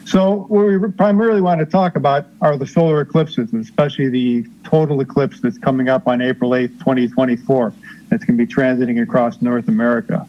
So what we primarily want to talk about are the solar eclipses, especially the total eclipse that's coming up on April 8th, 2024. That's going to be transiting across North America.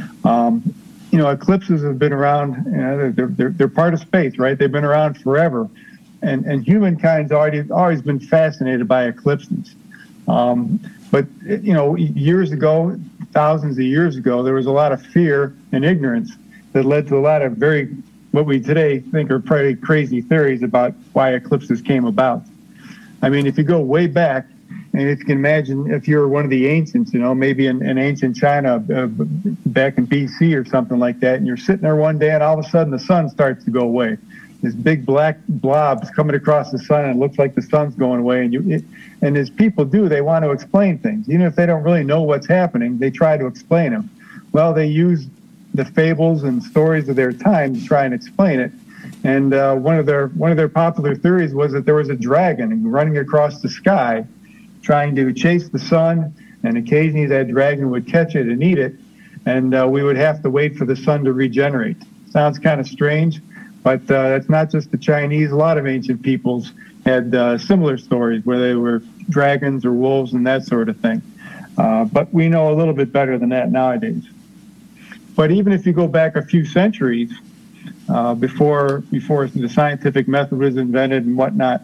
Eclipses have been around. They're part of space, right? They've been around forever, and humankind's always been fascinated by eclipses. But years ago, thousands of years ago, there was a lot of fear and ignorance that led to a lot of what we today think are pretty crazy theories about why eclipses came about. I mean, if you go way back, and if you can imagine if you're one of the ancients, maybe in ancient China back in BC or something like that, and you're sitting there one day and all of a sudden the sun starts to go away. This big black blob's coming across the sun and it looks like the sun's going away. And as people do, they want to explain things. Even if they don't really know what's happening, they try to explain them. Well, they use the fables and stories of their time to try and explain it. And one of their popular theories was that there was a dragon running across the sky trying to chase the sun, and occasionally that dragon would catch it and eat it, and we would have to wait for the sun to regenerate. Sounds kind of strange, but that's not just the Chinese. A lot of ancient peoples had similar stories where they were dragons or wolves and that sort of thing. But we know a little bit better than that nowadays. But even if you go back a few centuries before the scientific method was invented and whatnot,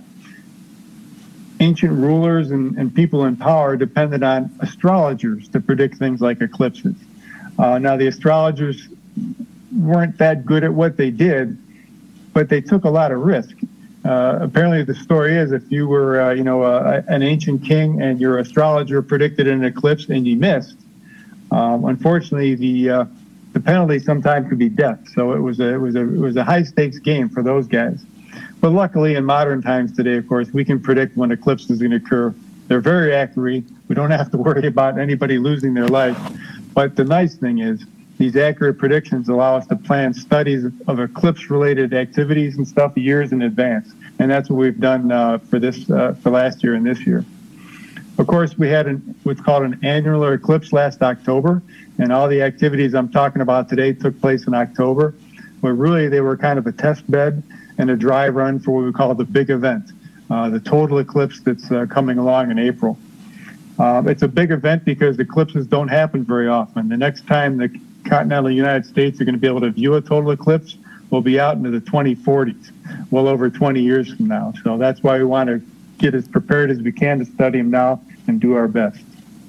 ancient rulers and people in power depended on astrologers to predict things like eclipses. Now, the astrologers weren't that good at what they did, but they took a lot of risk. Apparently, the story is if you were, an ancient king and your astrologer predicted an eclipse and you missed, unfortunately, the penalty sometimes could be death. So it was a high stakes game for those guys. But luckily, in modern times today, of course, we can predict when eclipses is going to occur. They're very accurate. We don't have to worry about anybody losing their life. But the nice thing is, these accurate predictions allow us to plan studies of eclipse-related activities and stuff years in advance. And that's what we've done for last year and this year. Of course, we had what's called an annular eclipse last October, and all the activities I'm talking about today took place in October. But really, they were kind of a test bed and a dry run for what we call the big event, the total eclipse that's coming along in April. It's a big event because eclipses don't happen very often. The next time the continental United States are going to be able to view a total eclipse will be out into the 2040s, well over 20 years from now. So that's why we want to get as prepared as we can to study them now and do our best.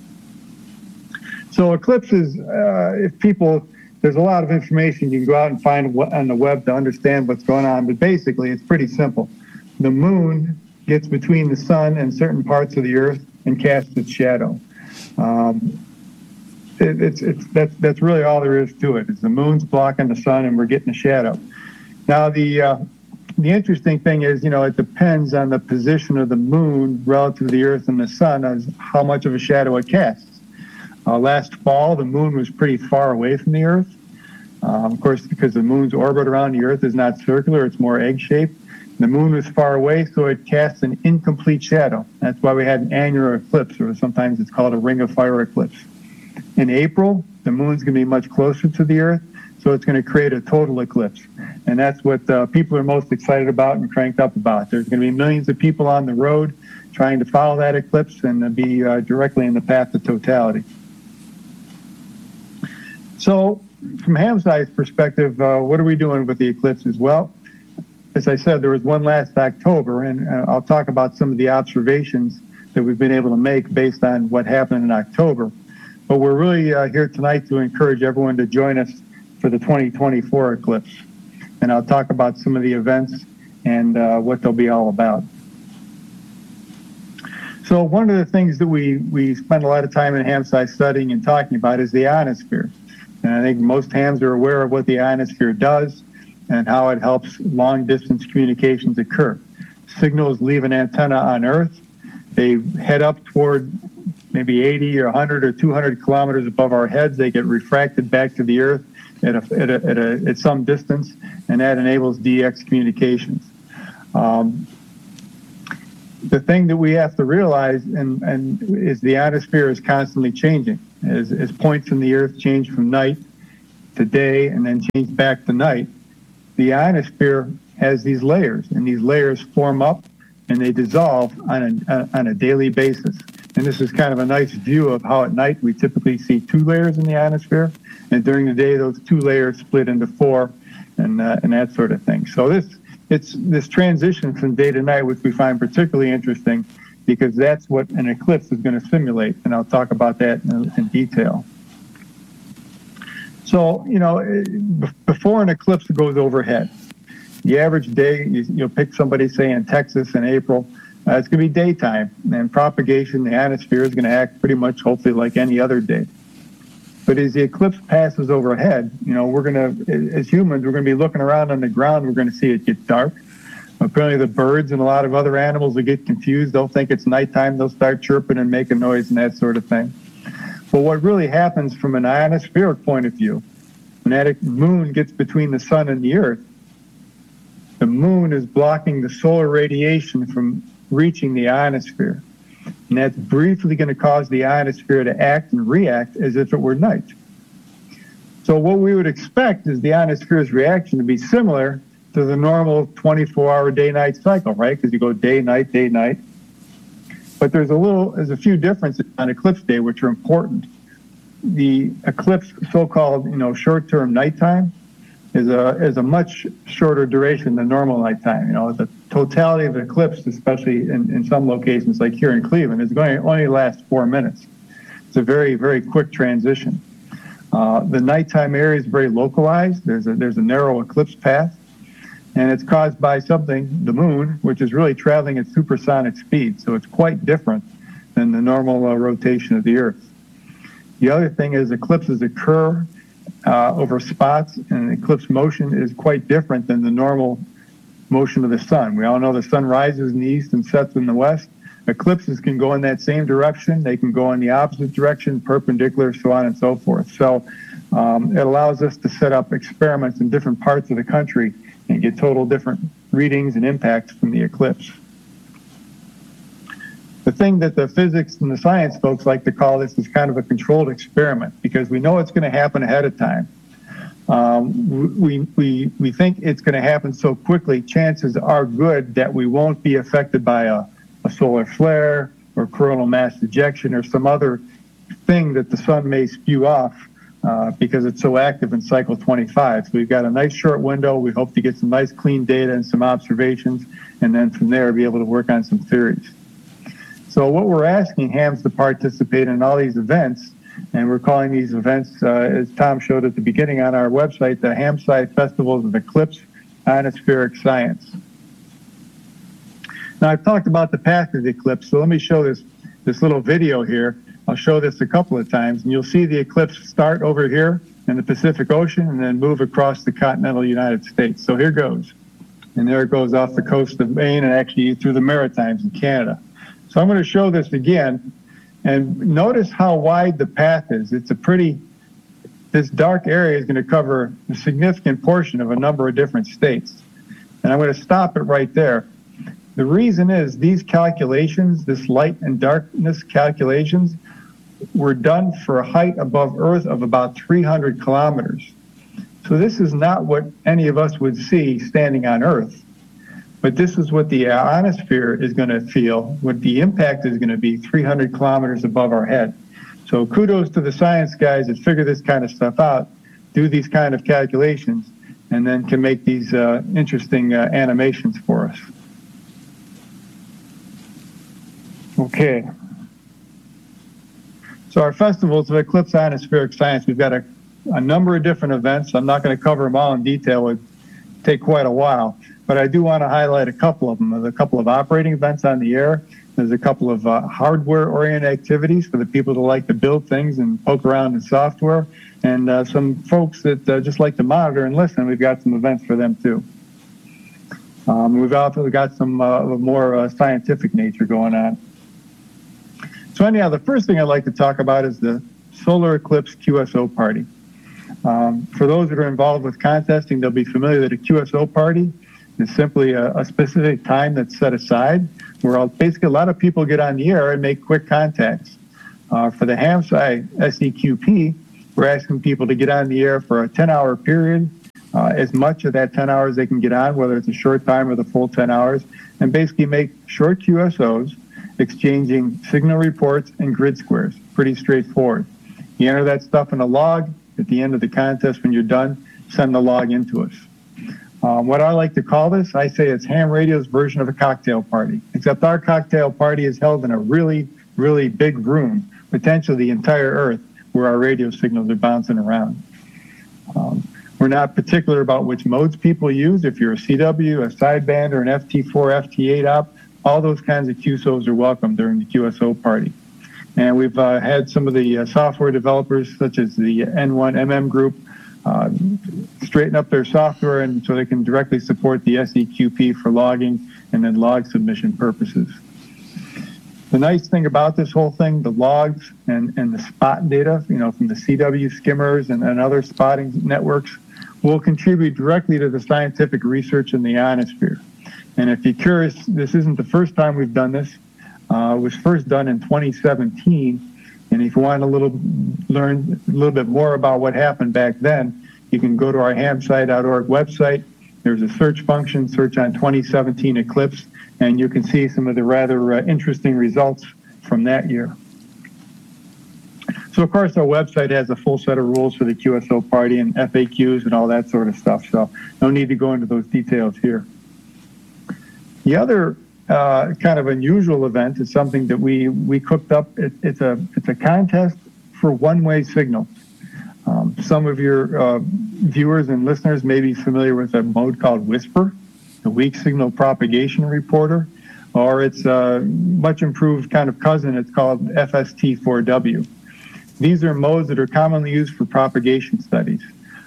So eclipses, there's a lot of information you can go out and find on the web to understand what's going on, but basically it's pretty simple. The moon gets between the sun and certain parts of the earth and casts its shadow. That's really all there is to it. Is the moon's blocking the sun and we're getting a shadow. Now the interesting thing is, it depends on the position of the moon relative to the earth and the sun as how much of a shadow it casts. Last fall, the moon was pretty far away from the earth. Of course, because the moon's orbit around the earth is not circular, it's more egg-shaped. The moon was far away, so it casts an incomplete shadow. That's why we had an annular eclipse, or sometimes it's called a ring of fire eclipse. In April, the moon's going to be much closer to the earth, so it's going to create a total eclipse. And that's what people are most excited about and cranked up about. There's going to be millions of people on the road trying to follow that eclipse and be directly in the path to totality. So from HamSci's perspective, what are we doing with the eclipses? Well, as I said, there was one last October, and I'll talk about some of the observations that we've been able to make based on what happened in October. But we're really here tonight to encourage everyone to join us for the 2024 eclipse. And I'll talk about some of the events and what they'll be all about. So one of the things that we spend a lot of time in HamSci studying and talking about is the ionosphere. And I think most hams are aware of what the ionosphere does and how it helps long-distance communications occur. Signals leave an antenna on Earth. They head up toward maybe 80 or 100 or 200 kilometers above our heads. They get refracted back to the Earth at some distance, and that enables DX communications. The thing that we have to realize and is the ionosphere is constantly changing. As points in the Earth change from night to day and then change back to night, the ionosphere has these layers, and these layers form up and they dissolve on a daily basis. And this is kind of a nice view of how at night we typically see 2 layers in the ionosphere, and during the day those 2 layers split into 4, and that sort of thing. So it's this transition from day to night, which we find particularly interesting, because that's what an eclipse is going to simulate, and I'll talk about that in detail. So, before an eclipse goes overhead, the average day, you'll pick somebody, say, in Texas in April, it's going to be daytime, and propagation, the ionosphere is going to act pretty much, hopefully, like any other day. But as the eclipse passes overhead, we're going to, as humans, we're going to be looking around on the ground, we're going to see it get dark. Apparently the birds and a lot of other animals will get confused. They'll think it's nighttime. They'll start chirping and making noise and that sort of thing. But what really happens from an ionospheric point of view, when that moon gets between the sun and the earth, the moon is blocking the solar radiation from reaching the ionosphere. And that's briefly going to cause the ionosphere to act and react as if it were night. So what we would expect is the ionosphere's reaction to be similar to the normal 24-hour day-night cycle, right? Because you go day, night, day, night. But there's a few differences on eclipse day which are important. The eclipse, so-called, short-term nighttime, is a much shorter duration than normal nighttime. The totality of an eclipse, especially in some locations like here in Cleveland, is going to only last 4 minutes. It's a very, very quick transition. The nighttime area is very localized. There's a narrow eclipse path, and it's caused by something, the moon, which is really traveling at supersonic speed. So it's quite different than the normal rotation of the Earth. The other thing is eclipses occur over spots, and eclipse motion is quite different than the normal motion of the sun. We all know the sun rises in the east and sets in the west. Eclipses can go in that same direction. They can go in the opposite direction, perpendicular, so on and so forth. So it allows us to set up experiments in different parts of the country and get total different readings and impacts from the eclipse. The thing that the physics and the science folks like to call this is kind of a controlled experiment, because we know it's going to happen ahead of time. We think it's going to happen so quickly, chances are good that we won't be affected by a solar flare or coronal mass ejection or some other thing that the sun may spew off because it's so active in cycle 25. So we've got a nice short window. We hope to get some nice clean data and some observations, and then from there be able to work on some theories. So what we're asking HAMS to participate in all these events, and we're calling these events, as Tom showed at the beginning on our website, the HAMSCI Festivals of Eclipse Ionospheric Science. Now, I've talked about the path of the eclipse, so let me show this little video here. I'll show this a couple of times, and you'll see the eclipse start over here in the Pacific Ocean and then move across the continental United States. So here goes. And there it goes off the coast of Maine and actually through the Maritimes in Canada. So I'm going to show this again, and notice how wide the path is. This dark area is going to cover a significant portion of a number of different states. And I'm going to stop it right there. The reason is these calculations, this light and darkness calculations, were done for a height above Earth of about 300 kilometers. So this is not what any of us would see standing on Earth. But this is what the ionosphere is going to feel, what the impact is going to be 300 kilometers above our head. So kudos to the science guys that figure this kind of stuff out, do these kind of calculations, and then can make these interesting animations for us. Okay. So our festivals of eclipse ionospheric science, we've got a number of different events. I'm not going to cover them all in detail. It would take quite a while. But I do want to highlight a couple of them. There's a couple of operating events on the air. There's a couple of hardware-oriented activities for the people that like to build things and poke around in software. And some folks that just like to monitor and listen. We've got some events for them, too. We've also got some more scientific nature going on. So anyhow, the first thing I'd like to talk about is the Solar Eclipse QSO Party. For those that are involved with contesting, they'll be familiar that a QSO party is simply a specific time that's set aside where basically a lot of people get on the air and make quick contacts. For the HAMSCI SEQP, we're asking people to get on the air for a 10-hour period as much of that 10 hours they can get on, whether it's a short time or the full 10 hours, and basically make short QSOs exchanging signal reports and grid squares. Pretty straightforward. You enter that stuff in a log. At the end of the contest, when you're done, send the log in to us. What I like to call this, I say it's ham radio's version of a cocktail party, except our cocktail party is held in a really, really big room, potentially the entire Earth, where our radio signals are bouncing around. We're not particular about which modes people use. If you're a CW, a sideband, or an FT4, FT8 op, all those kinds of QSOs are welcome during the QSO party. And we've had some of the software developers, such as the N1MM group, straighten up their software and so they can directly support the SEQP for logging and then log submission purposes. The nice thing about this whole thing, the logs and the spot data, from the CW skimmers and other spotting networks, will contribute directly to the scientific research in the ionosphere. And if you're curious, this isn't the first time we've done this. It was first done in 2017. And if you want to learn a little bit more about what happened back then, you can go to our hamsci.org website. There's a search function, search on 2017 eclipse, and you can see some of the rather interesting results from that year. So, of course, our website has a full set of rules for the QSO party and FAQs and all that sort of stuff, so no need to go into those details here. The other kind of unusual event is something that we cooked up. It's a contest for one-way signals. Some of your viewers and listeners may be familiar with a mode called WSPR, the Weak Signal Propagation Reporter, or its much improved kind of cousin. It's called FST4W. These are modes that are commonly used for propagation studies.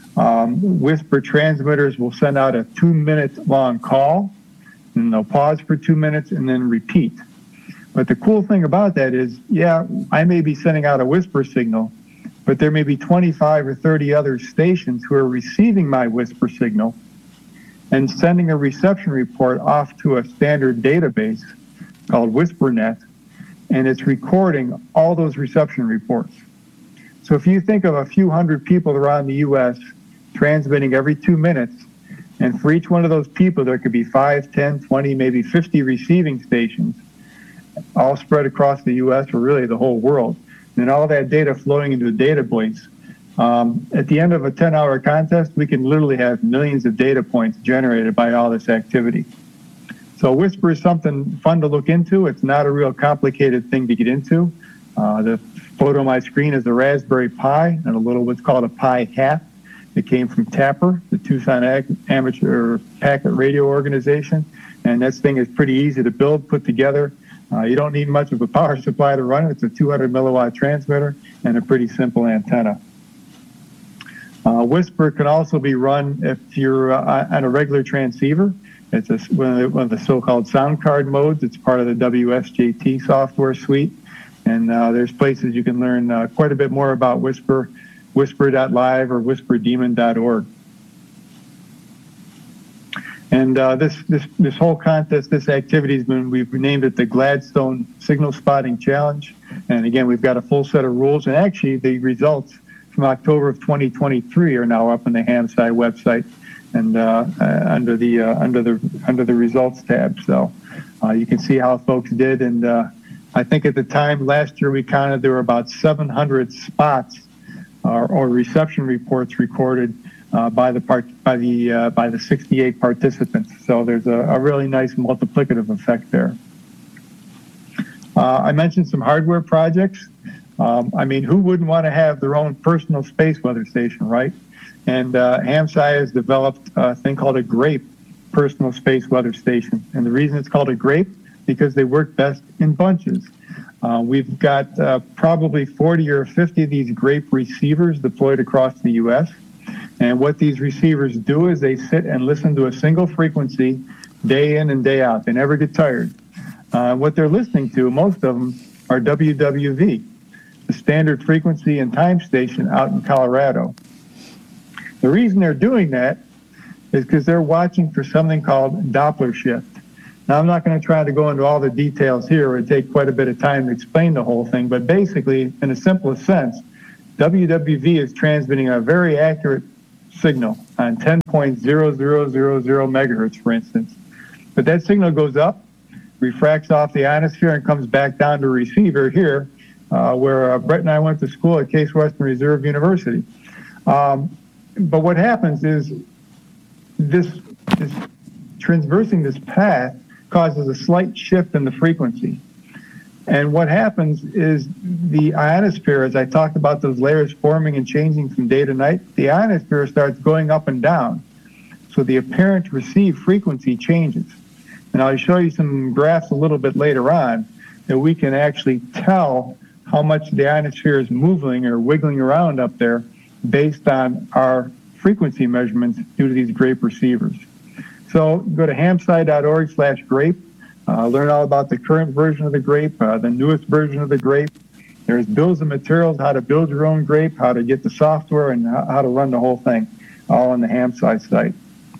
WSPR transmitters will send out a 2-minute long call, and they'll pause for 2 minutes and then repeat. But the cool thing about that is, yeah, I may be sending out a WSPR signal, but there may be 25 or 30 other stations who are receiving my WSPR signal and sending a reception report off to a standard database called WSPRnet, and it's recording all those reception reports. So if you think of a few hundred people around the U.S. transmitting every 2 minutes, and for each one of those people, there could be 5, 10, 20, maybe 50 receiving stations, all spread across the U.S. or really the whole world. And all that data flowing into a database. At the end of a 10-hour contest, we can literally have millions of data points generated by all this activity. So WSPR is something fun to look into. It's not a real complicated thing to get into. The photo on my screen is a Raspberry Pi and a little what's called a Pi hat. It came from TAPR, the Tucson Amateur Packet Radio Organization. And this thing is pretty easy to build, put together. You don't need much of a power supply to run it. It's a 200 milliwatt transmitter and a pretty simple antenna. WSPR can also be run if you're on a regular transceiver. It's one of the so-called sound card modes. It's part of the WSJT software suite. And there's places you can learn quite a bit more about WSPR, WSPR.live or WSPRdemon.org. And this whole contest, this activity we've named it the Gladstone Signal Spotting Challenge. And again, we've got a full set of rules. And actually, the results from October of 2023 are now up on the HamSci website and under the results tab. So you can see how folks did. And I think at the time last year we counted there were about 700 spots or reception reports recorded by the 68 participants. So there's a really nice multiplicative effect there. I mentioned some hardware projects. I mean, who wouldn't want to have their own personal space weather station, right? And HamSci has developed a thing called a GRAPE personal space weather station. And the reason it's called a GRAPE, because they work best in bunches. We've got probably 40 or 50 of these GRAPE receivers deployed across the U.S. And what these receivers do is they sit and listen to a single frequency day in and day out. They never get tired. What they're listening to, most of them, are WWV, the standard frequency and time station out in Colorado. The reason they're doing that is because they're watching for something called Doppler shift. Now, I'm not going to try to go into all the details here. It would take quite a bit of time to explain the whole thing. But basically, in the simplest sense, WWV is transmitting a very accurate signal on 10.0000 megahertz, for instance. But that signal goes up, refracts off the ionosphere, and comes back down to a receiver here, where Brett and I went to school at Case Western Reserve University. But what happens is this transversing this path causes a slight shift in the frequency. And what happens is the ionosphere, as I talked about those layers forming and changing from day to night, the ionosphere starts going up and down. So the apparent received frequency changes. And I'll show you some graphs a little bit later on that we can actually tell how much the ionosphere is moving or wiggling around up there based on our frequency measurements due to these GRAPE receivers. So go to hamsci.org/GRAPE. Learn all about the current version of the GRAPE, the newest version of the GRAPE. There's bills of materials, how to build your own GRAPE, how to get the software, and how to run the whole thing, all on the HamSci site.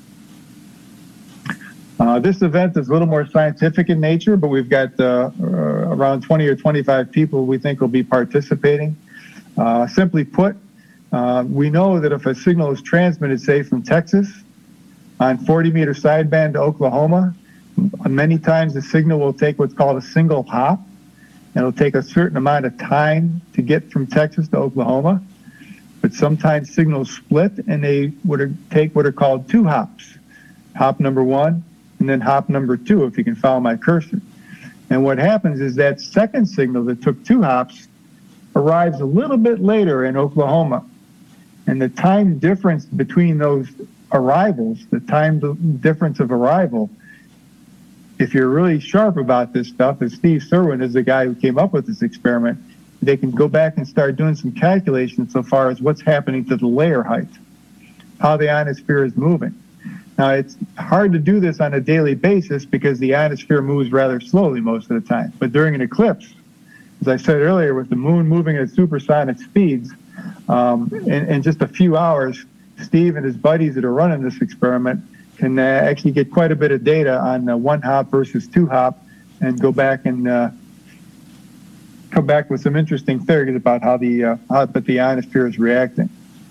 This event is a little more scientific in nature, but we've got around 20 or 25 people we think will be participating. Simply put, we know that if a signal is transmitted, say, from Texas on 40-meter sideband to Oklahoma, many times the signal will take what's called a single hop. It'll take a certain amount of time to get from Texas to Oklahoma, but sometimes signals split and they would take what are called two hops. Hop number one and then hop number two, if you can follow my cursor. And what happens is that second signal that took two hops arrives a little bit later in Oklahoma. And the time difference between those arrivals, the time difference of arrival, if you're really sharp about this stuff, as Steve Serwin is the guy who came up with this experiment, they can go back and start doing some calculations so far as what's happening to the layer height, how the ionosphere is moving. Now, it's hard to do this on a daily basis because the ionosphere moves rather slowly most of the time. But during an eclipse, as I said earlier, with the moon moving at supersonic speeds, in just a few hours, Steve and his buddies that are running this experiment can actually get quite a bit of data on one hop versus two hop and go back and come back with some interesting theories about how the ionosphere is reacting.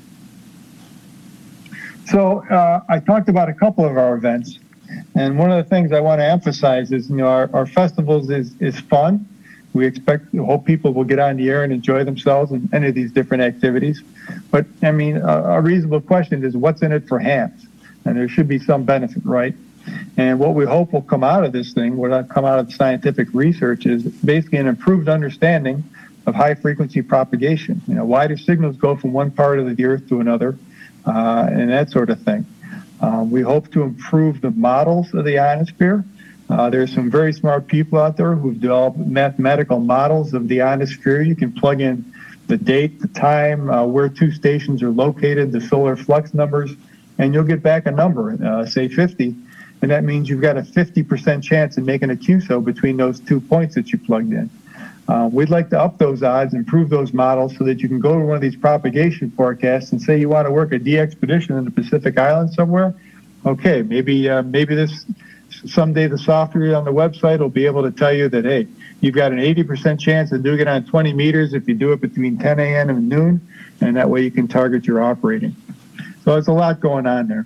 So I talked about a couple of our events, and one of the things I want to emphasize is, our festivals is fun. We hope people will get on the air and enjoy themselves in any of these different activities. But I mean, a reasonable question is, what's in it for hams? And there should be some benefit, right? And what we hope will come out of this thing, what will come out of scientific research, is basically an improved understanding of high frequency propagation. Why do signals go from one part of the earth to another, and that sort of thing. We hope to improve the models of the ionosphere. There's some very smart people out there who've developed mathematical models of the ionosphere. You can plug in the date, the time, where two stations are located, the solar flux numbers, and you'll get back a number, say 50, and that means you've got a 50% chance of making a QSO between those 2 points that you plugged in. We'd like to up those odds, improve those models so that you can go to one of these propagation forecasts and say you want to work a de-expedition in the Pacific Islands somewhere. Okay, maybe this someday the software on the website will be able to tell you that, hey, you've got an 80% chance of doing it on 20 meters if you do it between 10 a.m. and noon, and that way you can target your operating. So there's a lot going on there.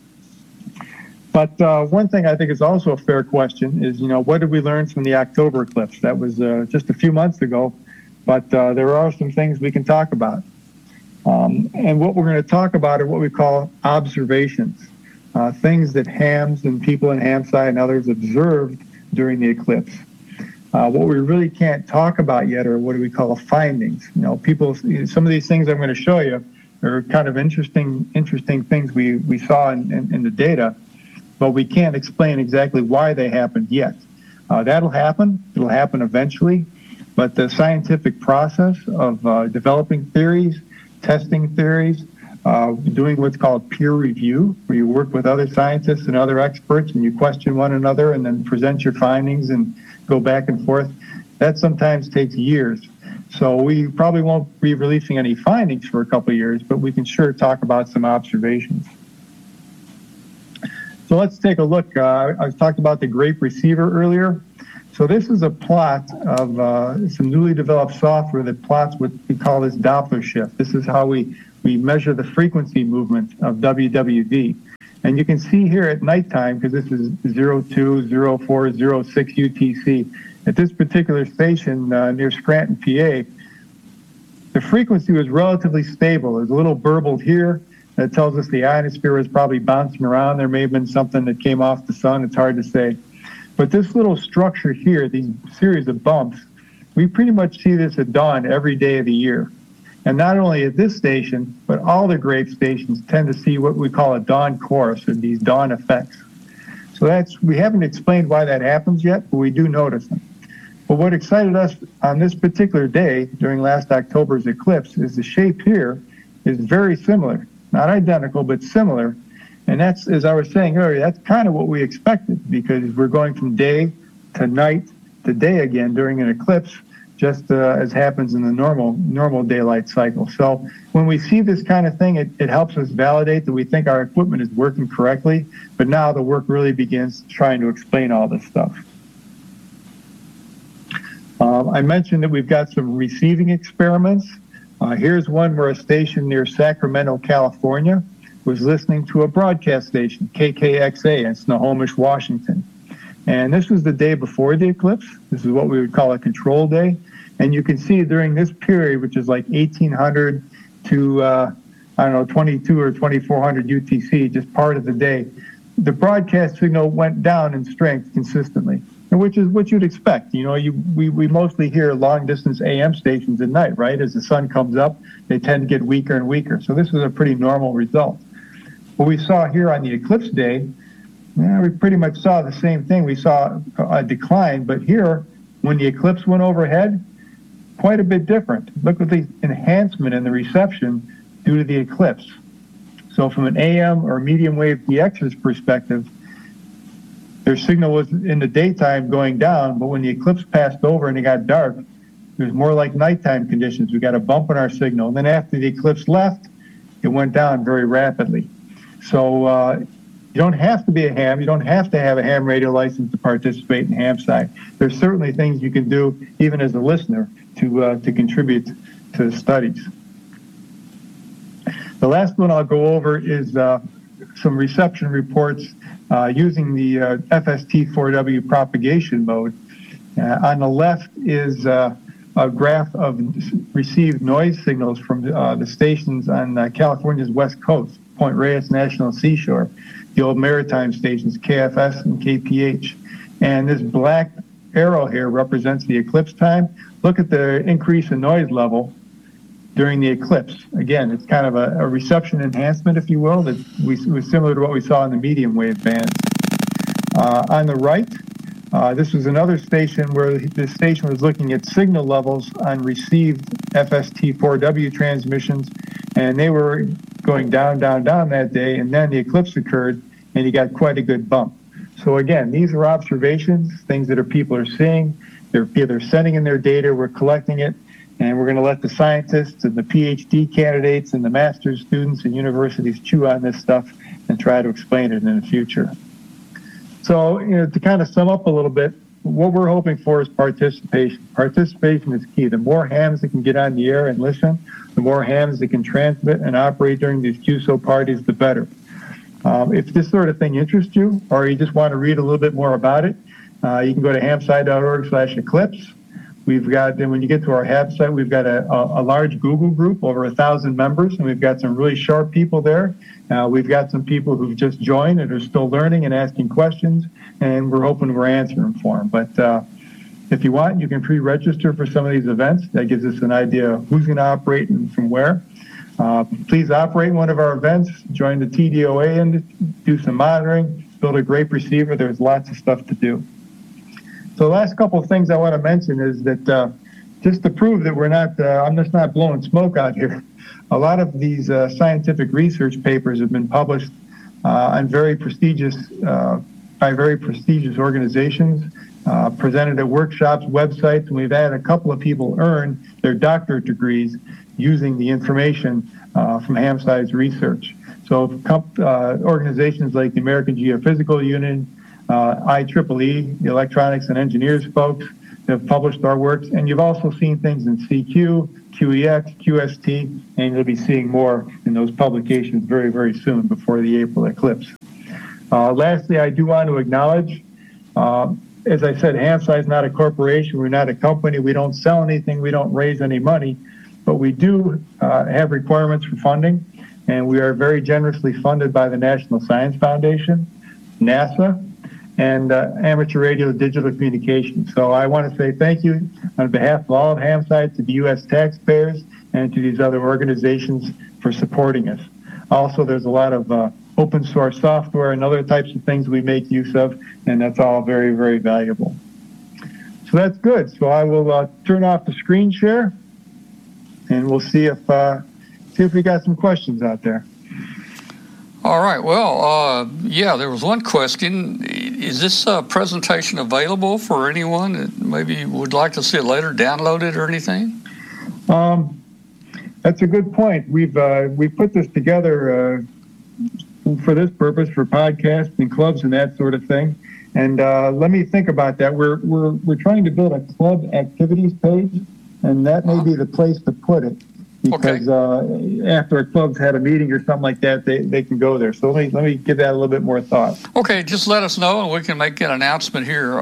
But one thing I think is also a fair question is, what did we learn from the October eclipse? That was just a few months ago, but there are some things we can talk about. And what we're going to talk about are what we call observations, things that hams and people in HamSci and others observed during the eclipse. What we really can't talk about yet are what do we call findings. Some of these things I'm going to show you are kind of interesting things we saw in the data, but we can't explain exactly why they happened yet. That'll happen. It'll happen eventually. But the scientific process of developing theories, testing theories, doing what's called peer review, where you work with other scientists and other experts and you question one another and then present your findings and go back and forth, that sometimes takes years. So we probably won't be releasing any findings for a couple of years, but we can sure talk about some observations. So let's take a look. I talked about the GRAPE receiver earlier. So this is a plot of some newly developed software that plots what we call this Doppler shift. This is how we we measure the frequency movement of WWD. And you can see here at nighttime, because this is 02, 04, 06 UTC, at this particular station near Scranton, PA, the frequency was relatively stable. There's a little burble here that tells us the ionosphere was probably bouncing around. There may have been something that came off the sun. It's hard to say. But this little structure here, these series of bumps, we pretty much see this at dawn every day of the year. And not only at this station, but all the Grape stations tend to see what we call a dawn chorus, or these dawn effects. So we haven't explained why that happens yet, but we do notice them. But what excited us on this particular day during last October's eclipse is the shape here is very similar. Not identical, but similar. And that's, as I was saying earlier, that's kind of what we expected, because we're going from day to night to day again during an eclipse, just as happens in the normal daylight cycle. So when we see this kind of thing, it helps us validate that we think our equipment is working correctly, but now the work really begins trying to explain all this stuff. I mentioned that we've got some receiving experiments. Here's one where a station near Sacramento, California, was listening to a broadcast station, KKXA, in Snohomish, Washington. And this was the day before the eclipse. This is what we would call a control day. And you can see during this period, which is like 1800 to, 22 or 2400 UTC, just part of the day, the broadcast signal went down in strength consistently, which is what you'd expect. You know, we mostly hear long-distance AM stations at night, right? As the sun comes up, they tend to get weaker and weaker. So this was a pretty normal result. What we saw here on the eclipse day, we pretty much saw the same thing. We saw a decline, but here, when the eclipse went overhead, quite a bit different. Look at the enhancement in the reception due to the eclipse. So from an AM or medium wave DX's perspective, their signal was in the daytime going down, but when the eclipse passed over and it got dark, it was more like nighttime conditions. We got a bump in our signal. And then after the eclipse left, it went down very rapidly. So you don't have to be a ham. You don't have to have a ham radio license to participate in HamSci. There's certainly things you can do, even as a listener, to contribute to the studies. The last one I'll go over is some reception reports using the FST4W propagation mode. On the left is a graph of received noise signals from the stations on California's west coast, Point Reyes National Seashore, the old maritime stations, KFS and KPH. And this black arrow here represents the eclipse time. Look at the increase in noise level during the eclipse. Again, it's kind of a reception enhancement, if you will, that was similar to what we saw in the medium wave bands. On the right, this was another station where the station was looking at signal levels on received FST4W transmissions, and they were going down, down, down that day, and then the eclipse occurred, and you got quite a good bump. So again, these are observations, things that people are seeing. They're sending in their data, we're collecting it, and we're going to let the scientists and the PhD candidates and the master's students and universities chew on this stuff and try to explain it in the future. So, to kind of sum up a little bit, what we're hoping for is participation. Participation is key. The more hams that can get on the air and listen, the more hams that can transmit and operate during these QSO parties, the better. If this sort of thing interests you, or you just want to read a little bit more about it, you can go to hamsci.org/eclipse. We've got, and when you get to our HAB site, we've got a large Google group, over 1,000 members, and we've got some really sharp people there. We've got some people who've just joined and are still learning and asking questions, and we're hoping we're answering for them. But if you want, you can pre-register for some of these events. That gives us an idea of who's going to operate and from where. Please operate one of our events, join the TDOA and do some monitoring, build a great receiver. There's lots of stuff to do. So the last couple of things I want to mention is that just to prove that we're not, I'm just not blowing smoke out here. A lot of these scientific research papers have been published on very prestigious, by very prestigious organizations, presented at workshops, websites, and we've had a couple of people earn their doctorate degrees using the information from HamSci's research. So organizations like the American Geophysical Union, IEEE, the Electronics and Engineers folks have published our works, and you've also seen things in CQ, QEX, QST, and you'll be seeing more in those publications very, very soon before the April eclipse. Lastly, I do want to acknowledge, as I said, HAMSI is not a corporation. We're not a company. We don't sell anything. We don't raise any money. But we do have requirements for funding, and we are very generously funded by the National Science Foundation, NASA, and Amateur Radio Digital Communications. So I want to say thank you on behalf of all of HAMSI to the U.S. taxpayers and to these other organizations for supporting us. Also, there's a lot of open source software and other types of things we make use of, and that's all very, very valuable. So that's good. So I will turn off the screen share, and we'll see if we got some questions out there. All right. Well, yeah, there was one question. Is this presentation available for anyone that maybe would like to see it later, download it or anything? That's a good point. We put this together for this purpose, for podcasts and clubs and that sort of thing. And let me think about that. We're trying to build a club activities page, and that may be the place to put it. Because after a club's had a meeting or something like that, they can go there. So let me give that a little bit more thought. Okay, just let us know, and we can make an announcement here.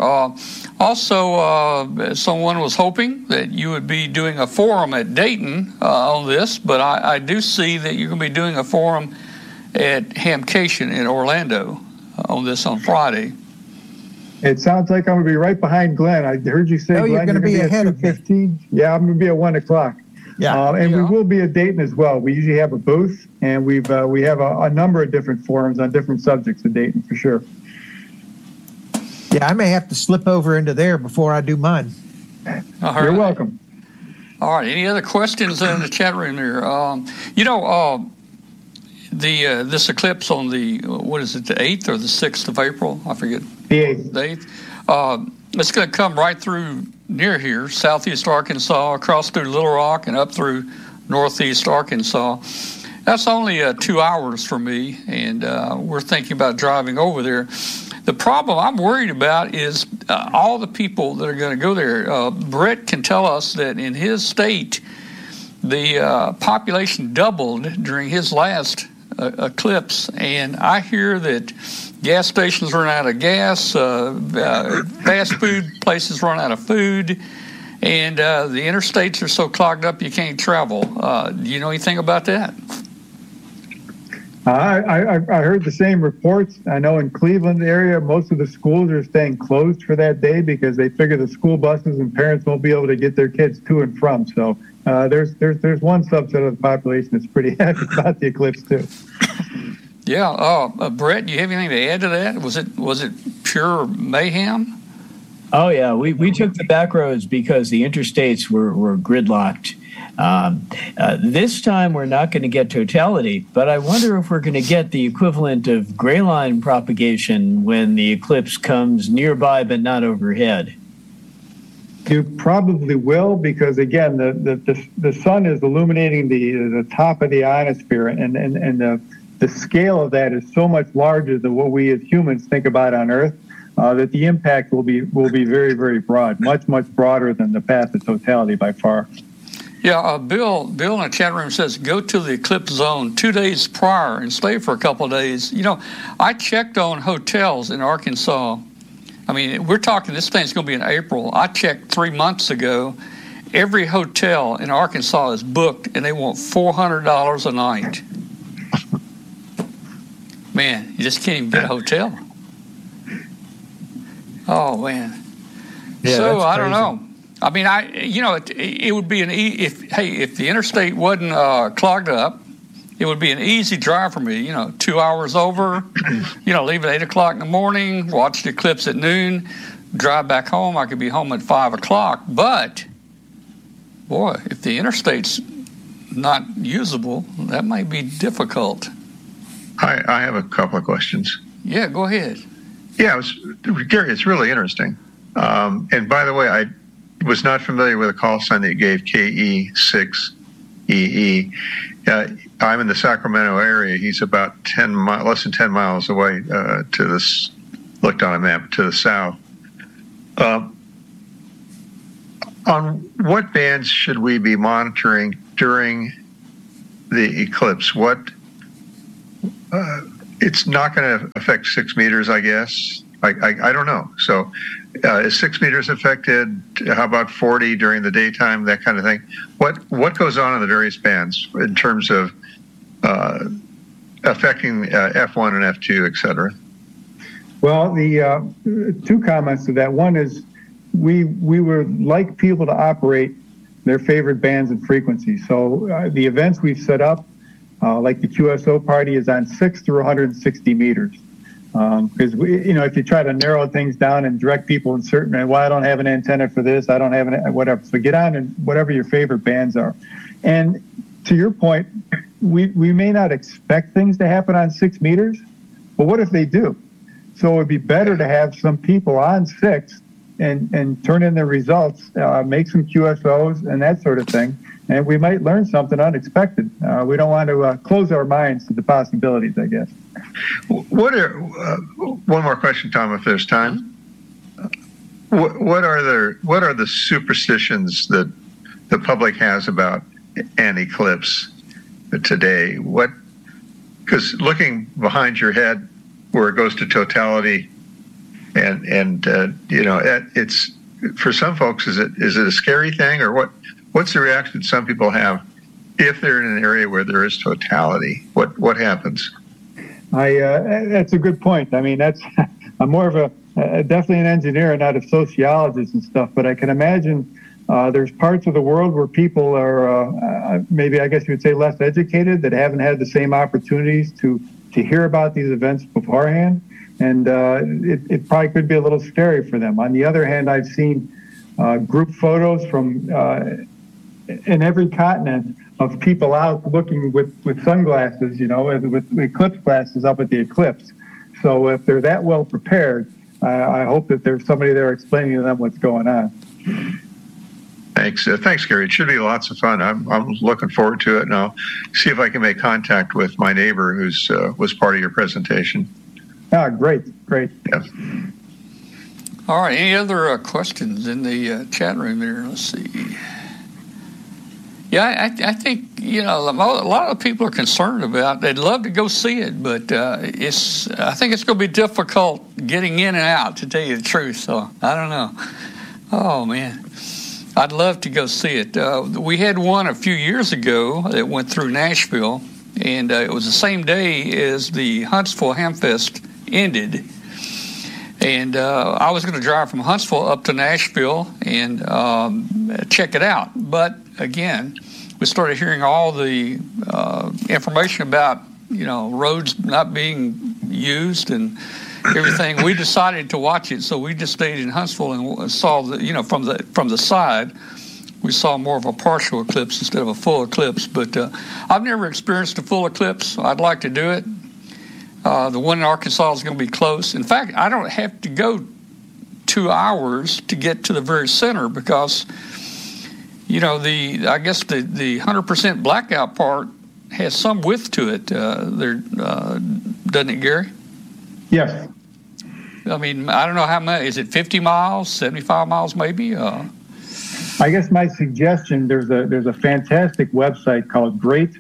Also, someone was hoping that you would be doing a forum at Dayton on this, but I do see that you're going to be doing a forum at Hamcation in Orlando on this on Friday. It sounds like I'm going to be right behind Glenn. I heard you say, Glenn, you're going to be ahead of 2:15. Yeah, I'm going to be at 1 o'clock. Yeah, we will be at Dayton as well. We usually have a booth, and we have a number of different forums on different subjects at Dayton for sure. Yeah, I may have to slip over into there before I do mine. You're welcome. All right. Any other questions in the chat room here? This eclipse on the, what is it, the 8th or the 6th of April? I forget. The 8th. The 8th. It's going to come right through near here, southeast Arkansas, across through Little Rock and up through northeast Arkansas. That's only 2 hours for me, and we're thinking about driving over there. The problem I'm worried about is all the people that are going to go there. Brett can tell us that in his state, the population doubled during his last eclipse, and I hear that gas stations run out of gas, fast food places run out of food, and the interstates are so clogged up you can't travel. Do you know anything about that? I heard the same reports. I know in Cleveland area, most of the schools are staying closed for that day because they figure the school buses and parents won't be able to get their kids to and from. So there's one subset of the population that's pretty happy about the eclipse too. Yeah, Brett, do you have anything to add to that? Was it pure mayhem? Oh yeah, we took the back roads because the interstates were gridlocked. This time we're not going to get totality, but I wonder if we're going to get the equivalent of gray line propagation when the eclipse comes nearby but not overhead. You probably will, because again, the sun is illuminating the top of the ionosphere, and the scale of that is so much larger than what we as humans think about on Earth, that the impact will be very, very broad, much, much broader than the path of totality by far. Yeah, Bill in the chat room says go to the eclipse zone 2 days prior and stay for a couple of days. You know, I checked on hotels in Arkansas. I mean, we're talking this thing's going to be in April. I checked 3 months ago. Every hotel in Arkansas is booked, and they want $400 a night. Man, you just can't even get a hotel. Oh man. Yeah, so that's I don't crazy. know. I mean, it would be if the interstate wasn't clogged up, it would be an easy drive for me. 2 hours over. Leave at 8 o'clock in the morning, watch the eclipse at noon, drive back home. I could be home at 5 o'clock. But boy, if the interstate's not usable, that might be difficult. I have a couple of questions. Yeah, go ahead. Yeah, Gary, it's really interesting. And by the way, I was not familiar with a call sign that you gave, KE6EE. I'm in the Sacramento area. He's about less than 10 miles away to this, looked on a map, to the south. on what bands should we be monitoring during the eclipse? What it's not going to affect 6 meters, I guess. I don't know. So is 6 meters affected? How about 40 during the daytime? That kind of thing. What goes on in the various bands in terms of affecting F1 and F2, et cetera? Well, the two comments to that. One is we would like people to operate their favorite bands and frequencies. So the events we've set up, like the QSO party, is on 6 through 160 meters. Because if you try to narrow things down and direct people in certain, well, I don't have an antenna for this, I don't have whatever. So get on and whatever your favorite bands are. And to your point, we may not expect things to happen on 6 meters, but what if they do? So it would be better to have some people on 6 and turn in their results, make some QSOs and that sort of thing. And we might learn something unexpected. We don't want to close our minds to the possibilities, I guess. One more question, Tom, if there's time. What are the superstitions that the public has about an eclipse today? Because looking behind your head, where it goes to totality, and it's for some folks, is it a scary thing, or what's the reaction some people have if they're in an area where there is totality? What happens? That's a good point. I mean, I'm more of definitely an engineer and not a sociologist and stuff, but I can imagine there's parts of the world where people are maybe, I guess you would say, less educated, that haven't had the same opportunities to hear about these events beforehand, and it probably could be a little scary for them. On the other hand, I've seen group photos from in every continent of people out looking with sunglasses, with eclipse glasses up at the eclipse. So if they're that well prepared, I hope that there's somebody there explaining to them what's going on. Thanks, Gary. It should be lots of fun. I'm looking forward to it, and I'll see if I can make contact with my neighbor who's was part of your presentation. Ah, great. Yeah. All right. Any other questions in the chat room there? Let's see. Yeah, I think a lot of people are concerned about. They'd love to go see it, but I think it's going to be difficult getting in and out, to tell you the truth. So I don't know. Oh man. I'd love to go see it. We had one a few years ago that went through Nashville, and it was the same day as the Huntsville Hamfest ended. And I was going to drive from Huntsville up to Nashville and check it out. But again, we started hearing all the information about roads not being used and everything. We decided to watch it, so we just stayed in Huntsville and saw from the side. We saw more of a partial eclipse instead of a full eclipse. But I've never experienced a full eclipse. I'd like to do it. The one in Arkansas is going to be close. In fact, I don't have to go 2 hours to get to the very center because, I guess the 100% blackout part has some width to it. Doesn't it, Gary? Yes. I mean, I don't know how much. Is it 50 miles, 75 miles maybe? I guess my suggestion, there's a fantastic website called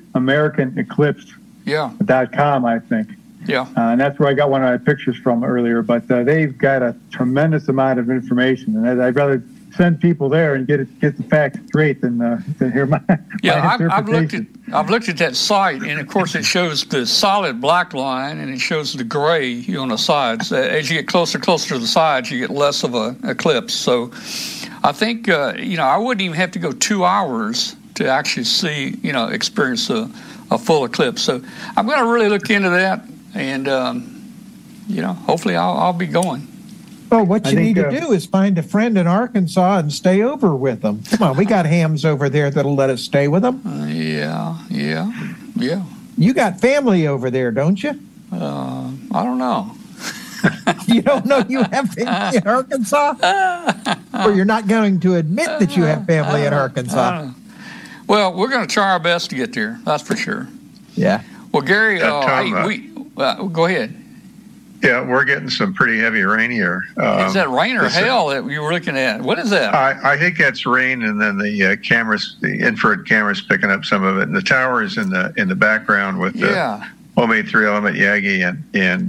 GreatAmericanEclipse.com, I think. Yeah. And that's where I got one of my pictures from earlier. But they've got a tremendous amount of information. And I'd rather send people there and get the facts straight than hear my interpretation. I've looked at that site, and of course it shows the solid black line, and it shows the gray on the sides. As you get closer to the sides, you get less of a eclipse. So I think I wouldn't even have to go 2 hours to actually see experience a full eclipse. So I'm going to really look into that, and hopefully I'll be going. Oh, what you need to do is find a friend in Arkansas and stay over with them. Come on, we got hams over there that'll let us stay with them. Yeah. You got family over there, don't you? I don't know. You don't know you have family in Arkansas? Or you're not going to admit that you have family in Arkansas? Well, we're going to try our best to get there. That's for sure. Yeah. Well, Gary, Tom, go ahead. Yeah, we're getting some pretty heavy rain here. Is that rain or hail that you were looking at? What is that? I think that's rain, and then the cameras, the infrared cameras, picking up some of it. And the tower is in the background with the homemade 3-element Yagi, and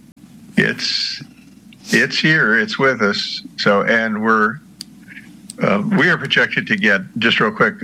it's here, it's with us. So, and we are projected to get, just real quick,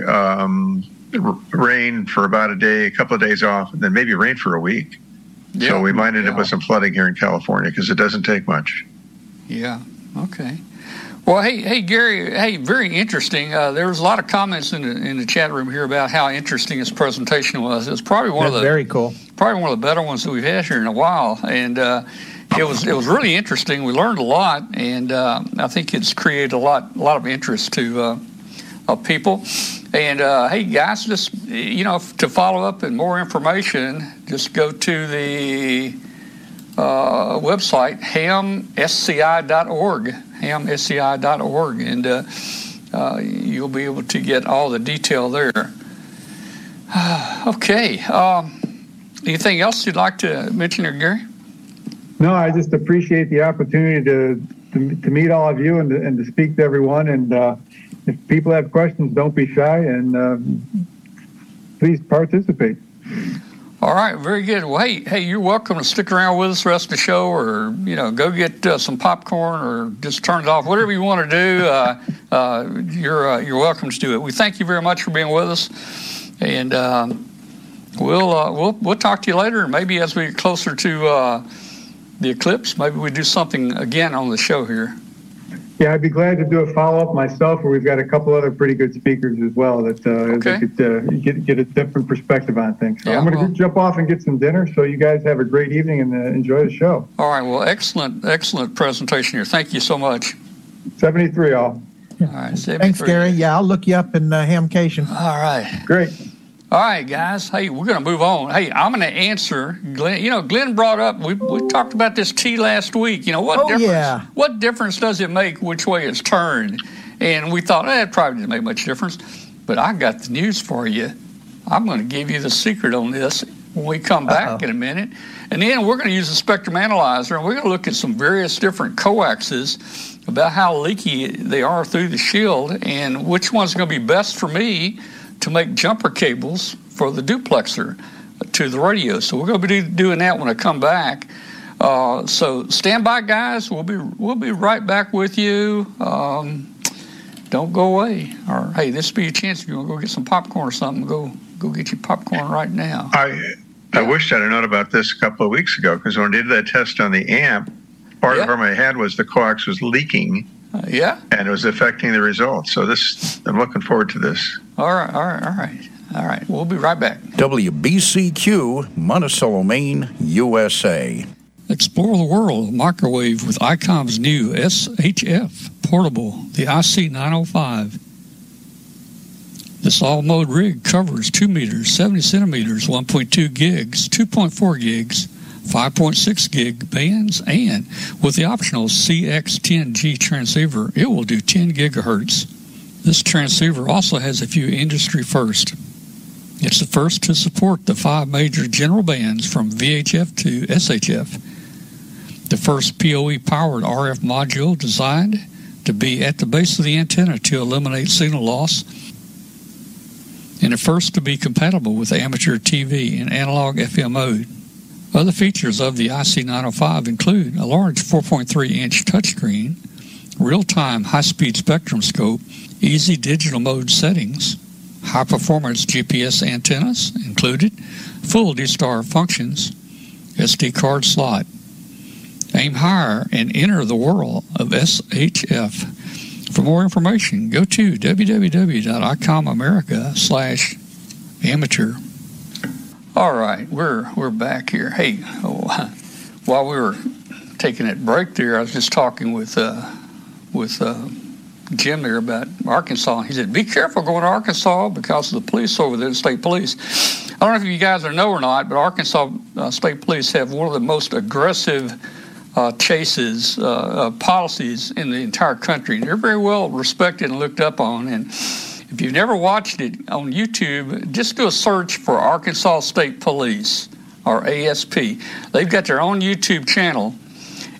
rain for about a day, a couple of days off, and then maybe rain for a week. Yeah, so we might end up with some flooding here in California because it doesn't take much. Yeah. Okay. Well, hey, Gary. Hey, very interesting. There was a lot of comments in the chat room here about how interesting his presentation was. It was probably one of the very cool. Probably one of the better ones that we've had here in a while, and it was really interesting. We learned a lot, and I think it's created a lot of interest to people. And hey, guys, just to follow up and more information, just go to the website hamsci.org, and you'll be able to get all the detail there. Okay. Anything else you'd like to mention there, Gary? No, I just appreciate the opportunity to meet all of you and to speak to everyone. And if people have questions, don't be shy, and please participate. All right, very good. Well, hey, you're welcome to stick around with us the rest of the show, or go get some popcorn, or just turn it off. Whatever you want to do, you're welcome to do it. We thank you very much for being with us, and we'll talk to you later. And maybe as we get closer to the eclipse, maybe we do something again on the show here. Yeah, I'd be glad to do a follow-up myself, where we've got a couple other pretty good speakers as well that could get a different perspective on things. So I'm going to jump off and get some dinner, so you guys have a great evening and enjoy the show. All right, well, excellent presentation here. Thank you so much. 73, all. All right, 73. Thanks, Gary. Yeah, I'll look you up in Hamcation. All right. Great. All right, guys. Hey, we're going to move on. Hey, I'm going to answer Glenn. Glenn brought up, we talked about this tea last week. What difference does it make which way it's turned? And we thought, it probably didn't make much difference. But I got the news for you. I'm going to give you the secret on this when we come back in a minute. And then we're going to use the spectrum analyzer, and we're going to look at some various different coaxes about how leaky they are through the shield and which one's going to be best for me to make jumper cables for the duplexer to the radio. So we're going to be doing that when I come back. So stand by, guys. We'll be right back with you. Don't go away. Or hey, this will be a chance if you want to go get some popcorn or something. Go get your popcorn right now. I wished I'd have known about this a couple of weeks ago, because when I did that test on the amp, part of the problem I had was the coax was leaking. And it was affecting the results. So I'm looking forward to this. All right. We'll be right back. WBCQ, Monticello, Maine, USA. Explore the world of microwave with ICOM's new SHF portable, the IC905. This all-mode rig covers 2 meters, 70 centimeters, 1.2 gigs, 2.4 gigs, 5.6 gig bands, and with the optional CX10G transceiver, it will do 10 gigahertz. This transceiver also has a few industry firsts. It's the first to support the 5 major general bands from VHF to SHF. The first PoE-powered RF module designed to be at the base of the antenna to eliminate signal loss, and the first to be compatible with amateur TV and analog FM mode. Other features of the IC905 include a large 4.3-inch touchscreen, real-time high-speed spectrum scope, easy digital mode settings, high-performance GPS antennas included, full D-Star functions, SD card slot. Aim higher and enter the world of SHF. For more information, go to www.icomamerica.com/amateur. All right, we're back here. Hey, while we were taking that break there, I was just talking with Jim there about Arkansas. He said, "Be careful going to Arkansas because of the police over there, the state police." I don't know if you guys know or not, but Arkansas State Police have one of the most aggressive chases policies in the entire country. They're very well respected and looked up on. And if you've never watched it on YouTube, just do a search for Arkansas State Police, or ASP. They've got their own YouTube channel,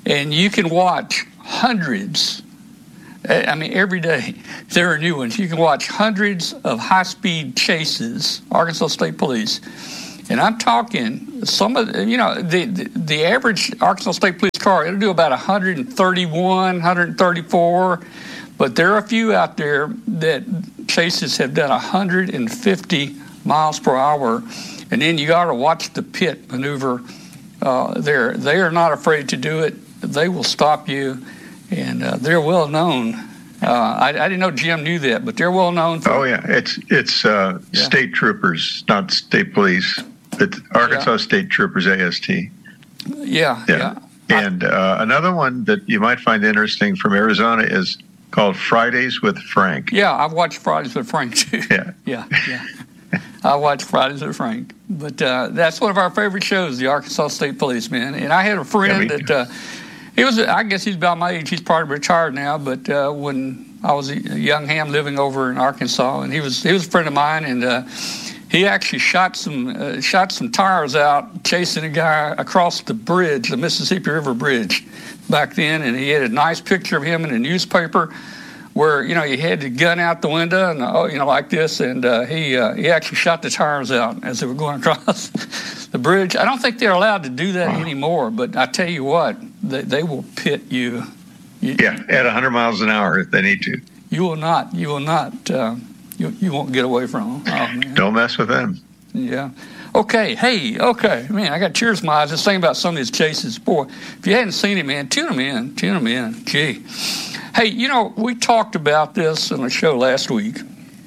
and you can watch hundreds. I mean, every day there are new ones. You can watch hundreds of high-speed chases, Arkansas State Police. And I'm talking some of the average Arkansas State Police car, it'll do about 131, 134, but there are a few out there that chases have done 150 miles per hour. And then you got to watch the pit maneuver there. They are not afraid to do it. They will stop you. And they're well known. I didn't know Jim knew that, but they're well known. It's state troopers, not state police. It's Arkansas State Troopers, AST. Yeah. And another one that you might find interesting from Arizona is called Fridays with Frank. Yeah, I've watched Fridays with Frank too. Yeah. I watch Fridays with Frank. But that's one of our favorite shows, the Arkansas State Police, man. And I had a friend that. I guess he's about my age. He's probably retired now. But when I was a young ham living over in Arkansas, and he was a friend of mine, and he actually shot some tires out chasing a guy across the bridge, the Mississippi River Bridge, back then. And he had a nice picture of him in a newspaper, where you had the gun out the window and like this, and he actually shot the tires out as they were going across the bridge. I don't think they're allowed to do that anymore, but I tell you what, they will pit you. At 100 miles an hour if they need to. You will not. You won't get away from them. Oh, man. Don't mess with them. Yeah. Okay. Man, I got tears in my eyes just thinking about some of these chases. Boy, if you hadn't seen it, man, tune them in. Gee. Hey, we talked about this on the show last week.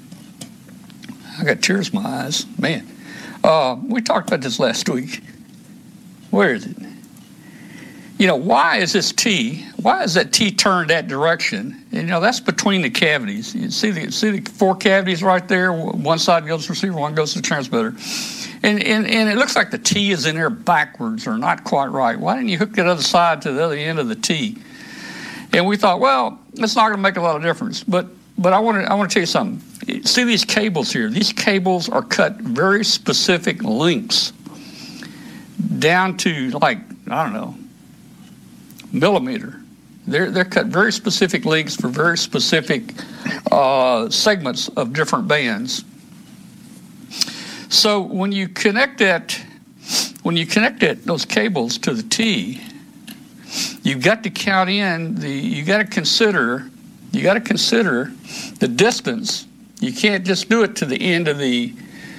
I got tears in my eyes. Man, we talked about this last week. Where is it? Why is this T? Why is that T turned that direction? And, that's between the cavities. You see the four cavities right there? One side goes to the receiver, one goes to the transmitter. And it looks like the T is in there backwards or not quite right. Why didn't you hook that other side to the other end of the T? And we thought, well, it's not going to make a lot of difference. But I want to tell you something. See these cables here? These cables are cut very specific lengths down to millimeter. They're cut very specific lengths for very specific segments of different bands. So when you connect those cables to the T, you've got to count in you got to consider the distance. You can't just do it to the end of the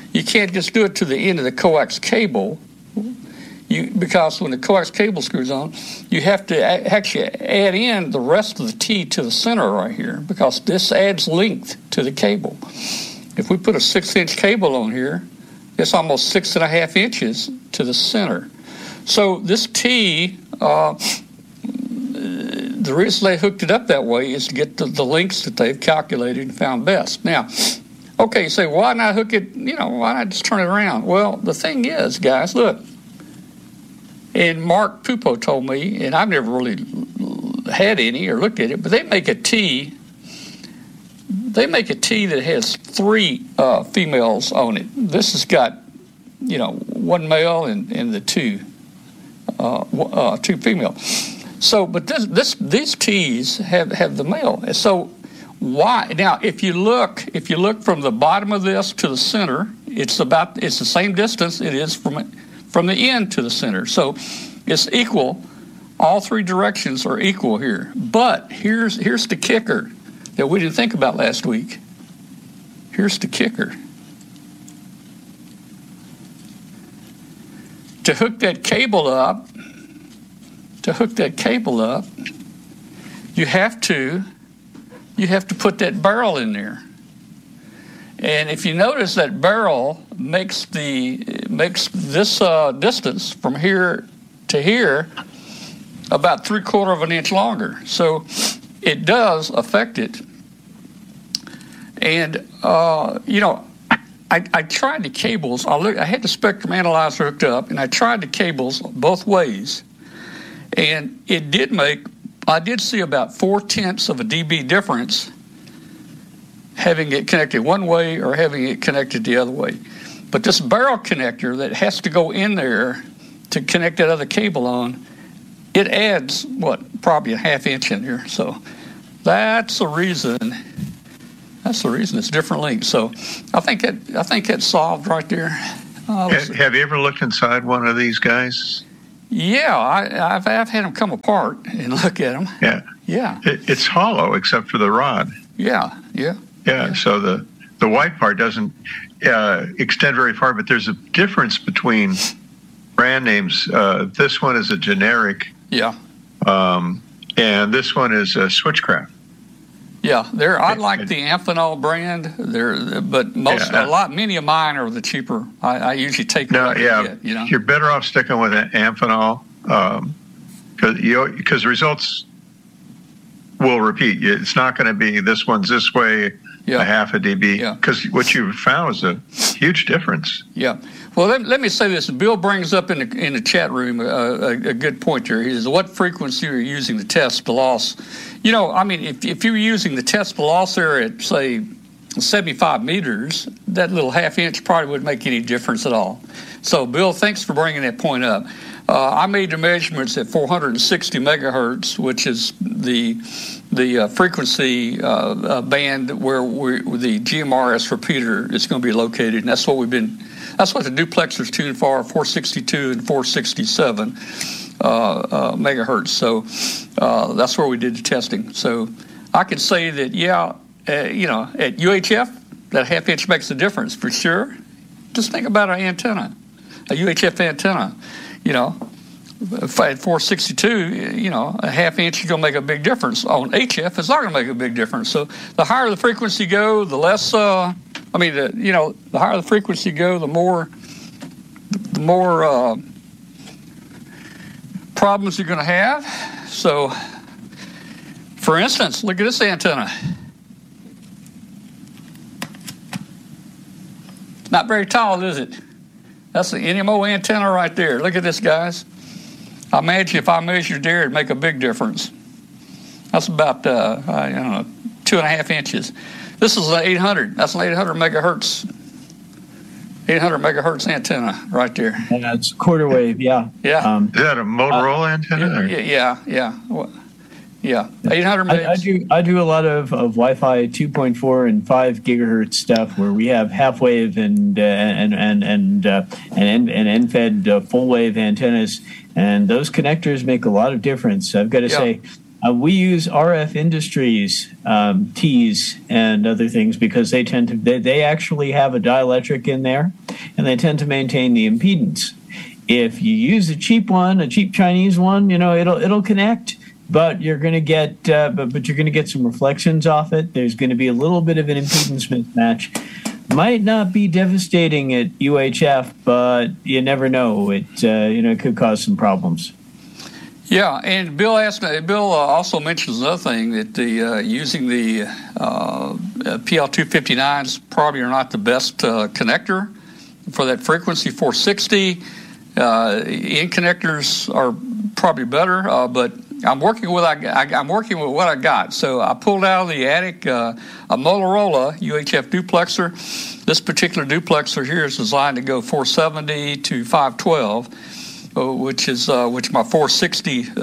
coax cable. Because when the coax cable screws on, you have to actually add in the rest of the T to the center right here, because this adds length to the cable. If we put a 6-inch cable on here, it's almost 6.5 inches to the center. So this T, the reason they hooked it up that way is to get the lengths that they've calculated and found best. Now, okay, you say, why not hook it, why not just turn it around? Well, the thing is, guys, look, and Mark Pupo told me, and I've never really had any or looked at it, but they make a T that has 3 females on it. This has got, 1 male and the 2 female. So, but these T's have the male. So why now? If you look from the bottom of this to the center, it's the same distance it is from the end to the center. So it's equal. All 3 directions are equal here. But here's the kicker that we didn't think about last week. Here's the kicker. To hook that cable up, you have to put that barrel in there. And if you notice, that barrel makes this distance from here to here about 3/4 of an inch longer. So it does affect it. And I tried the cables. I had the spectrum analyzer hooked up, and I tried the cables both ways, and I did see about 0.4 of a dB difference having it connected one way or having it connected the other way. But this barrel connector that has to go in there to connect that other cable on, it adds probably a half inch in here. So that's the reason. That's the reason it's different lengths. So I think it's solved right there. Have you ever looked inside one of these guys? Yeah, I've had them come apart and look at them. Yeah. It's hollow except for the rod. Yeah. So the white part doesn't extend very far, but there's a difference between brand names. This one is a generic. Yeah. And this one is a Switchcraft. Yeah, I like the Amphenol brand. But many of mine are the cheaper. I usually take You're better off sticking with an Amphenol because results will repeat. It's not going to be this one's this way, a half a dB. Because what you found is a huge difference. Yeah. Well, let me say this. Bill brings up in the chat room a good point there. He says, what frequency are you using to test the loss? If you're using the test the loss there at, say, 75 meters, that little half inch probably wouldn't make any difference at all. So, Bill, thanks for bringing that point up. I made the measurements at 460 megahertz, which is the frequency band where the GMRS repeater is going to be located, and that's what the duplexer's tuned for, 462 and 467 megahertz. So that's where we did the testing. So I could say that, at UHF, that half inch makes a difference for sure. Just think about an antenna, a UHF antenna. If I had 462, a half inch is going to make a big difference. On HF, it's not going to make a big difference. So the higher the frequency go, the less. The higher the frequency go, the more problems you're going to have. So, for instance, look at this antenna. Not very tall, is it? That's the NMO antenna right there. Look at this, guys. I imagine if I measured there, it'd make a big difference. That's about 2.5 inches. This is an 800. That's an 800 megahertz antenna right there. And that's quarter wave, yeah. Yeah. Is that a Motorola antenna? Yeah. 800 megahertz. I do a lot of Wi-Fi 2.4 and 5 gigahertz stuff where we have half wave and end-fed full wave antennas, and those connectors make a lot of difference. I've got to say. We use RF Industries tees and other things because they tend to they actually have a dielectric in there, and they tend to maintain the impedance. If you use a cheap Chinese one, it'll connect, but you're going to get some reflections off it. There's going to be a little bit of an impedance mismatch. Might not be devastating at UHF, but you never know. It could cause some problems. Yeah, and Bill also mentions another thing that using the PL259s probably are not the best connector for that frequency. 460 in connectors are probably better, but I'm working with what I got. So I pulled out of the attic a Motorola UHF duplexer. This particular duplexer here is designed to go 470 to 512. Which my 460 it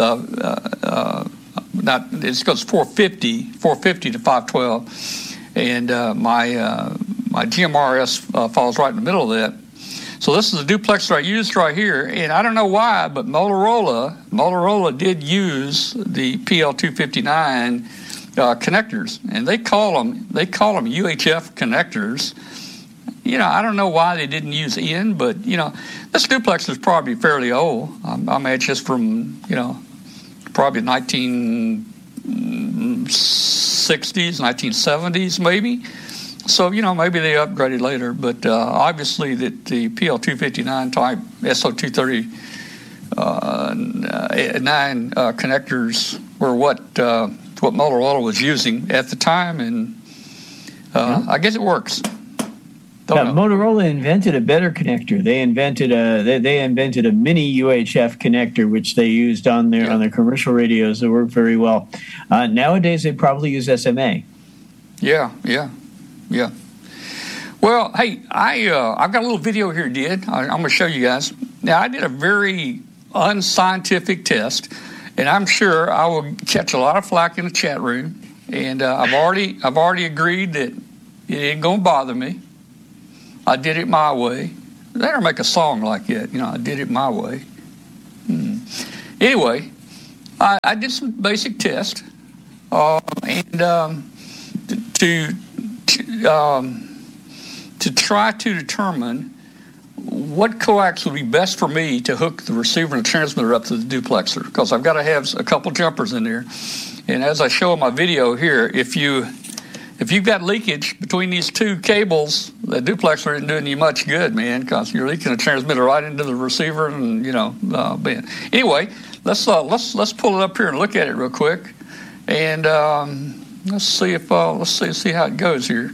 goes 450 to 512, and my GMRS falls right in the middle of that. So this is the duplexer I used right here, and I don't know why, but Motorola did use the PL259 connectors, and they call them UHF connectors. I don't know why they didn't use N, but, this duplex is probably fairly old. I imagine it's from, probably 1960s, 1970s maybe. So, maybe they upgraded later. But obviously that the PL259 type SO230 9 connectors were what Motorola was using at the time, and I guess it works. Motorola invented a better connector. They invented a mini UHF connector, which they used on their commercial radios that worked very well. Nowadays, they probably use SMA. Yeah. Well, hey, I've got a little video here, I'm going to show you guys. Now, I did a very unscientific test, and I'm sure I will catch a lot of flack in the chat room. And I've already agreed that it ain't gonna bother me. I did it my way. They don't make a song like that, I did it my way. Anyway, I did some basic tests, and to try to determine what coax would be best for me to hook the receiver and the transmitter up to the duplexer, because I've got to have a couple jumpers in there. And as I show in my video here, if you've got leakage between these two cables, the duplexer isn't doing you much good, man, because you're leaking the transmitter right into the receiver, and man. Anyway, let's pull it up here and look at it real quick, and let's see how it goes here.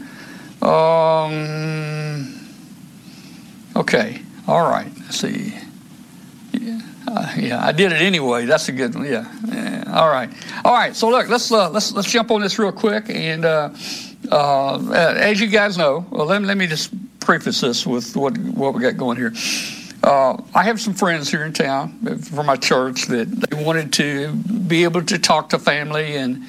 Okay, all right. Let's see. Yeah, I did it anyway. That's a good one. Yeah. All right. So look, let's jump on this real quick. And as you guys know, well, let me just preface this with what we got going here. I have some friends here in town from my church that they wanted to be able to talk to family, and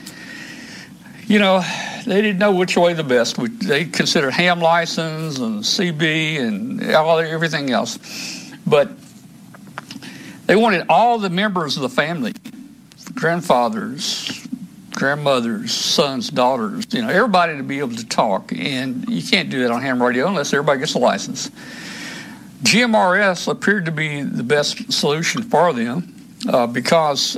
they didn't know which way the best. They considered ham license and CB and everything else, but they wanted all the members of the family, grandfathers, grandmothers, sons, daughters, everybody to be able to talk. And you can't do that on ham radio unless everybody gets a license. GMRS appeared to be the best solution for them because,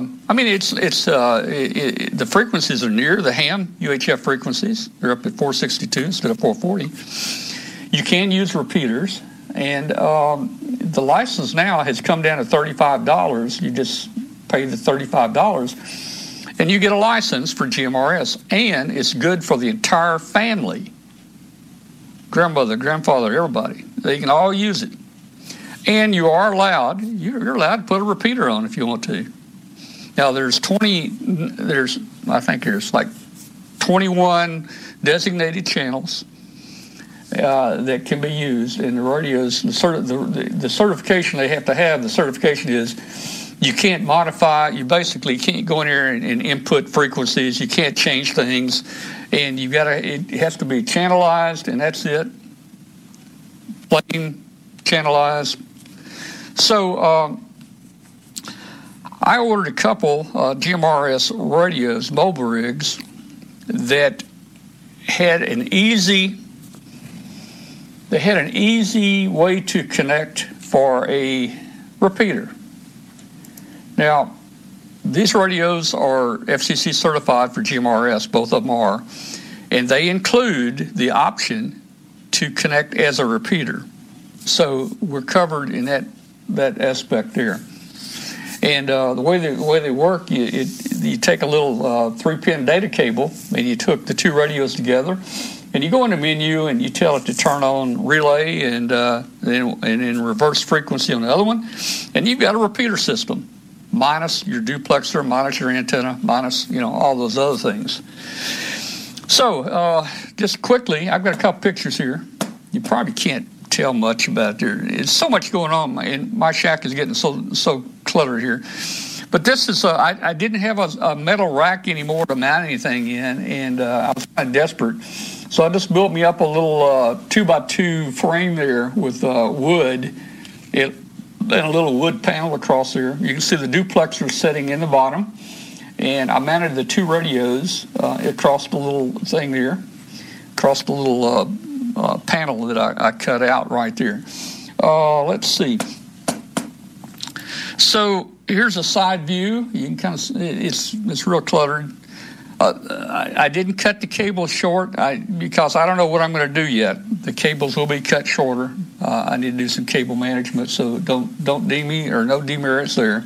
the frequencies are near the ham UHF frequencies. They're up at 462 instead of 440. You can use repeaters. And the license now has come down to $35. You just pay the $35, and you get a license for GMRS. And it's good for the entire family. Grandmother, grandfather, everybody. They can all use it. And you're allowed to put a repeater on if you want to. Now, there's like 21 designated channels that can be used in the radios. The certification they have to have, the certification is you can't modify, you basically can't go in there and input frequencies, you can't change things, and it has to be channelized, and that's it. Plain channelized. So I ordered a couple GMRS radios, mobile rigs, that had an easy way to connect for a repeater. Now, these radios are FCC certified for GMRS, both of them are, and they include the option to connect as a repeater. So we're covered in that aspect there. And the way they work, you take a little 3-pin data cable, and you hook the two radios together. And you go in the menu and you tell it to turn on relay and then reverse frequency on the other one, and you've got a repeater system, minus your duplexer, minus your antenna, minus all those other things. So just quickly, I've got a couple pictures here. You probably can't tell much about there. It's so much going on, and my shack is getting so cluttered here. But this is I didn't have a metal rack anymore to mount anything in, and I was kind of desperate. So I just built me up a little 2x2 frame there with wood, and a little wood panel across there. You can see the duplexer setting in the bottom, and I mounted the two radios across the little thing there, across the little panel that I cut out right there. Let's see. So here's a side view. You can kind of it's real cluttered. I didn't cut the cable short because I don't know what I'm going to do yet. The cables will be cut shorter. I need to do some cable management, so don't ding me, or no demerits there.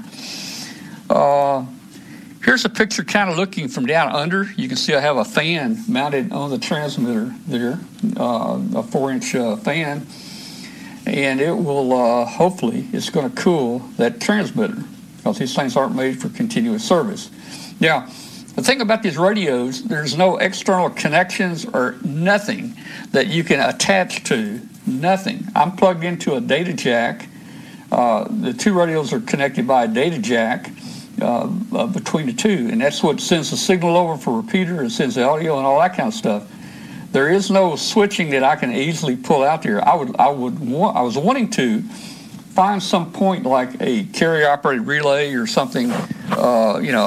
Here's a picture kind of looking from down under. You can see I have a fan mounted on the transmitter there, a 4-inch fan, and it will hopefully it's going to cool that transmitter, because these things aren't made for continuous service. Now, the thing about these radios, there's no external connections or nothing that you can attach to, nothing. I'm plugged into a data jack. The two radios are connected by a data jack, between the two, and that's what sends the signal over for repeater and sends the audio and all that kind of stuff. There is no switching that I can easily pull out there. I was wanting to find some point like a carrier operated relay or something,